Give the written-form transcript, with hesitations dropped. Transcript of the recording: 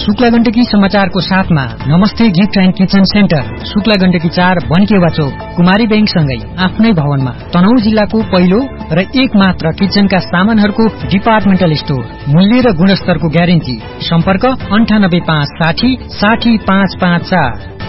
शुक्ला गण्डकी समाचारको साथमा नमस्ते gift and kitchen centre, Shukla Gandaki 4 बनकेवा Chowk, Kumari bank सँगै आफ्नै भवनमा तनहुँ जिल्लाको पहिलो र एक मात्र किचनका सामानहरूको डिपार्टमेन्टल स्टोर। मूल्य र गुणस्तरको ग्यारेन्टी। सम्पर्क 9856060554।